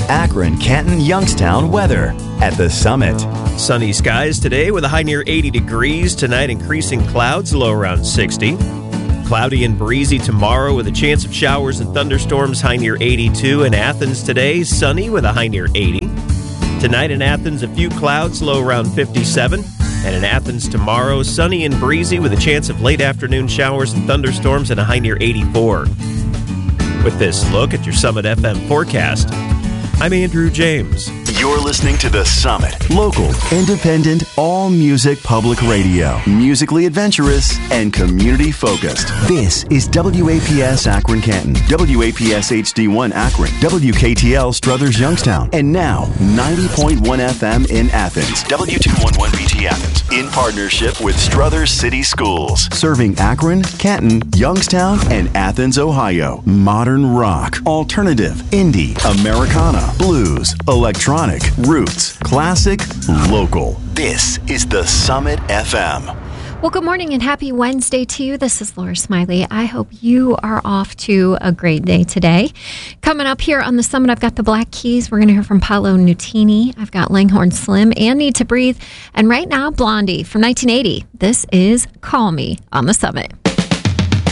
Akron, Canton, Youngstown weather at the Summit. Sunny skies today with a high near 80 degrees. Tonight, increasing clouds, low around 60. Cloudy and breezy tomorrow with a chance of showers and thunderstorms, high near 82. In Athens today, sunny with a high near 80. Tonight in Athens, a few clouds, low around 57. And in Athens tomorrow, sunny and breezy with a chance of late afternoon showers and thunderstorms and a high near 84. With this look at your Summit FM forecast, I'm Andrew James. You're listening to The Summit. Local, independent, all-music public radio. Musically adventurous and community-focused. This is WAPS Akron Canton, WAPS HD1 Akron, WKTL Struthers Youngstown, and now 90.1 FM in Athens, W211BT Athens, in partnership with Struthers City Schools, serving Akron, Canton, Youngstown, and Athens, Ohio. Modern rock, alternative, indie, Americana, blues, electronic, roots, classic, local. This is the Summit FM. Well, good morning and happy Wednesday to you. This is Laura Smiley. I hope you are off to a great day today. Coming up here on the Summit, I've got the Black Keys. We're going to hear from Paolo Nutini. I've got Langhorne Slim and Need to Breathe. And right now, Blondie from 1980. This is Call Me on the Summit.